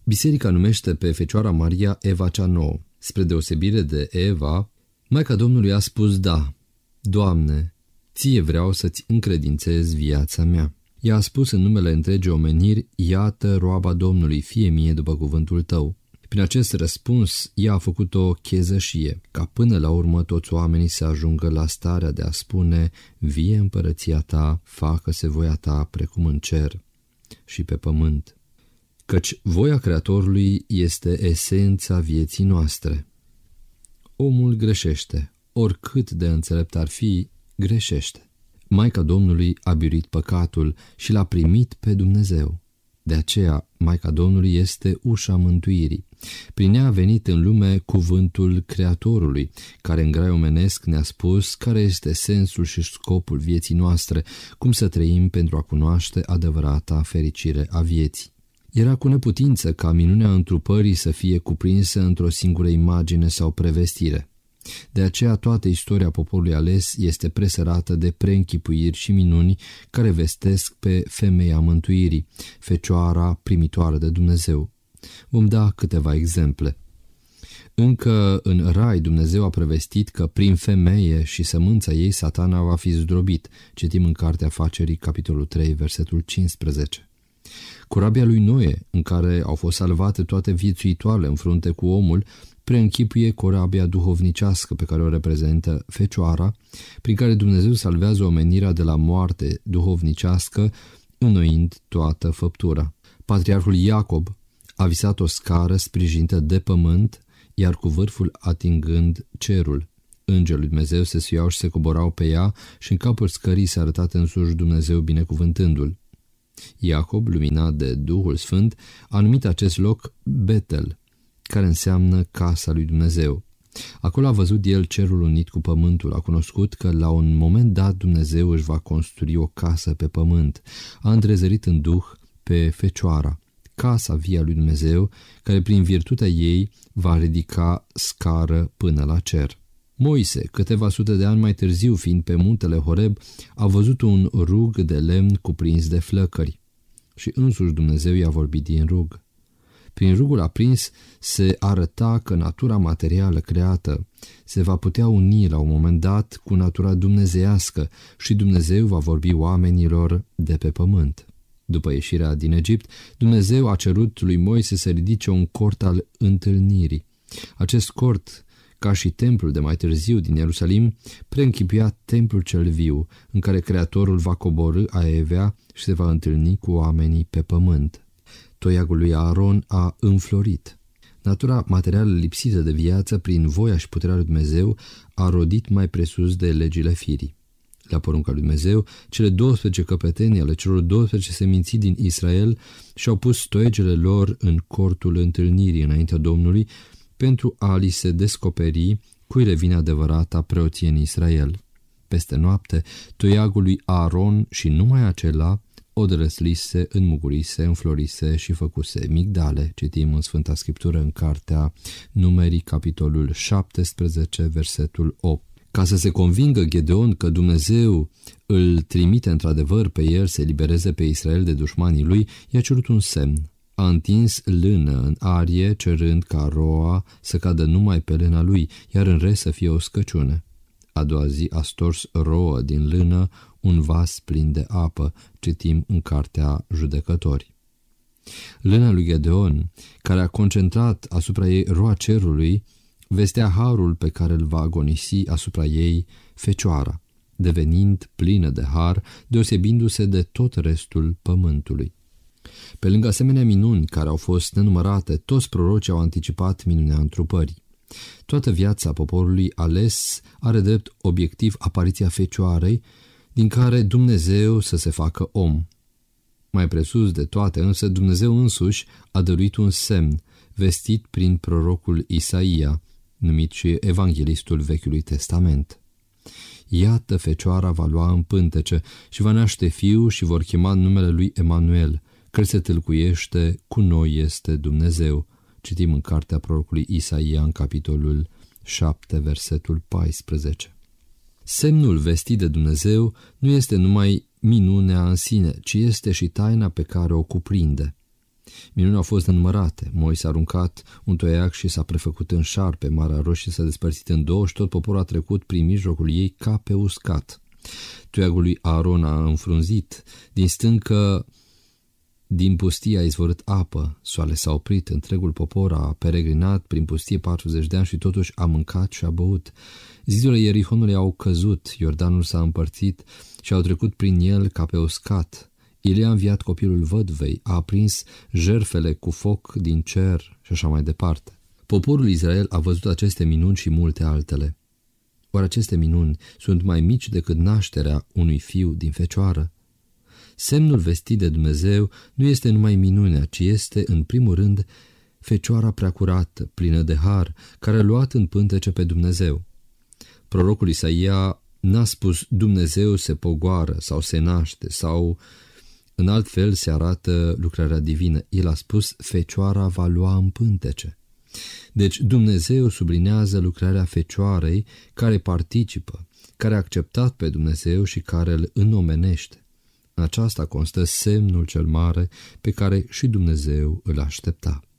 Biserica numește pe Fecioara Maria Eva cea nouă. Spre deosebire de Eva, Maica Domnului a spus da, Doamne, ție vreau să-ți încredințez viața mea. Ea a spus în numele întregii omeniri, iată roaba Domnului, fie mie după cuvântul tău. Prin acest răspuns, ea a făcut o chezășie, ca până la urmă toți oamenii să ajungă la starea de a spune, vie împărăția ta, facă-se voia ta precum în cer și pe pământ. Căci voia Creatorului este esența vieții noastre. Omul greșește, oricât de înțelept ar fi, greșește. Maica Domnului a biruit păcatul și l-a primit pe Dumnezeu. De aceea, Maica Domnului este ușa mântuirii. Prin ea a venit în lume cuvântul Creatorului, care în grai omenesc ne-a spus care este sensul și scopul vieții noastre, cum să trăim pentru a cunoaște adevărata fericire a vieții. Era cu neputință ca minunea întrupării să fie cuprinsă într-o singură imagine sau prevestire. De aceea toată istoria poporului ales este presărată de preînchipuiri și minuni care vestesc pe femeia mântuirii, Fecioara primitoare de Dumnezeu. Vom da câteva exemple. Încă în rai Dumnezeu a prevestit că prin femeie și sămânța ei Satana va fi zdrobit. Citim în Cartea Afacerii, capitolul 3, versetul 15. Corabia lui Noe, în care au fost salvate toate viețuitoarele în frunte cu omul, preînchipuie corabia duhovnicească pe care o reprezintă Fecioara, prin care Dumnezeu salvează omenirea de la moarte duhovnicească, înnoind toată făptura. Patriarhul Iacob a visat o scară sprijinită de pământ, iar cu vârful atingând cerul. Îngerii lui Dumnezeu se suiau și se coborau pe ea și în capul scării s-a arătat însuși Dumnezeu binecuvântându-l. Iacob, luminat de Duhul Sfânt, a numit acest loc Betel, care înseamnă casa lui Dumnezeu. Acolo a văzut el cerul unit cu pământul, a cunoscut că la un moment dat Dumnezeu își va construi o casă pe pământ. A întrezărit în Duh pe Fecioara, casa vie a lui Dumnezeu, care prin virtutea ei va ridica scară până la cer. Moise, câteva sute de ani mai târziu, fiind pe muntele Horeb, a văzut un rug de lemn cuprins de flăcări și însuși Dumnezeu i-a vorbit din rug. Prin rugul aprins se arăta că natura materială creată se va putea uni la un moment dat cu natura dumnezeiască și Dumnezeu va vorbi oamenilor de pe pământ. După ieșirea din Egipt, Dumnezeu a cerut lui Moise să ridice un cort al întâlnirii. Acest cort, ca și templul de mai târziu din Ierusalim, preînchipuia templul cel viu, în care Creatorul va coborî aievea și se va întâlni cu oamenii pe pământ. Toiagul lui Aaron a înflorit. Natura materială lipsită de viață, prin voia și puterea lui Dumnezeu, a rodit mai presus de legile firii. La porunca lui Dumnezeu, cele 12 căpetenii ale celor 12 seminții din Israel și-au pus toiegele lor în cortul întâlnirii înaintea Domnului pentru a li se descoperi cui revine adevărata preoție în Israel. Peste noapte, toiagul lui Aaron și numai acela odrăslise, înmugurise, înflorise și făcuse migdale. Citim în Sfânta Scriptură în Cartea Numerii, capitolul 17, versetul 8. Ca să se convingă Gedeon că Dumnezeu îl trimite într-adevăr pe el să elibereze pe Israel de dușmanii lui, i-a cerut un semn. A întins lână în arie, cerând ca roa să cadă numai pe lâna lui, iar în rest să fie o scăciune. A doua zi a stors rouă din lână un vas plin de apă, citim în Cartea Judecători. Lâna lui Gedeon, care a concentrat asupra ei roa cerului, vestea harul pe care îl va agonisi asupra ei Fecioara, devenind plină de har, deosebindu-se de tot restul pământului. Pe lângă asemenea minuni care au fost nenumărate, toți prorocii au anticipat minunea întrupării. Toată viața poporului ales are drept obiectiv apariția Fecioarei, din care Dumnezeu să se facă om. Mai presus de toate însă, Dumnezeu însuși a dăruit un semn, vestit prin prorocul Isaia, numit și evanghelistul Vechiului Testament. Iată, Fecioara va lua în pântece și va naște fiu și vor chema numele lui Emanuel, că se tâlcuiește, cu noi este Dumnezeu. Citim în Cartea prorocului Isaia în capitolul 7, versetul 14. Semnul vestit de Dumnezeu nu este numai minunea în sine, ci este și taina pe care o cuprinde. Minunile au fost înmărate. Moise a aruncat un toiac și s-a prefăcut în șarpe. Marea Roșie s-a despărțit în două și tot poporul a trecut prin mijlocul ei ca pe uscat. Toiagul lui Aaron a înfrunzit. Din stâncă, din pustie a izvorât apă. Soarele s-a oprit. Întregul popor a peregrinat prin pustie 40 de ani și totuși a mâncat și a băut. Zidurile Ierihonului au căzut. Iordanul s-a împărțit și au trecut prin el ca pe uscat. Ilie a înviat copilul văduvei, a aprins jertfele cu foc din cer și așa mai departe. Poporul Israel a văzut aceste minuni și multe altele. Oare aceste minuni sunt mai mici decât nașterea unui fiu din fecioară? Semnul vestit de Dumnezeu nu este numai minunea, ci este, în primul rând, fecioara preacurată, plină de har, care a luat în pântece pe Dumnezeu. Prorocul Isaia n-a spus Dumnezeu se pogoară sau se naște sau în alt fel se arată lucrarea divină. El a spus fecioara va lua în pântece. Deci Dumnezeu sublinează lucrarea fecioarei care participă, care a acceptat pe Dumnezeu și care îl înomenește. În aceasta constă semnul cel mare pe care și Dumnezeu îl aștepta.